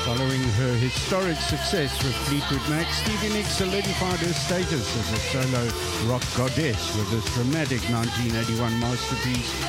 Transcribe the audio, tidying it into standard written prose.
Following her historic success with Fleetwood Mac, Stevie Nicks solidified her status as a solo rock goddess with this dramatic 1981 masterpiece,